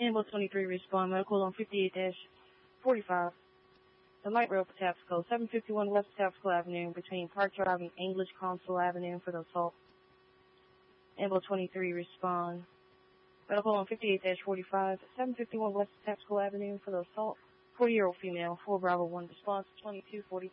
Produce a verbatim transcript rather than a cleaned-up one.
Ambulance twenty-three, respond. Medical on fifty-eight dash forty-five. The light rail for Tapsco, seven fifty-one West Tapsco Avenue, between Park Drive and English Consul Avenue for the assault. Ambulance twenty-three, respond. Medical on fifty-eight dash forty-five, seven fifty-one West Tapsco Avenue for the assault. forty-year-old female, four Bravo one, response twenty-two forty.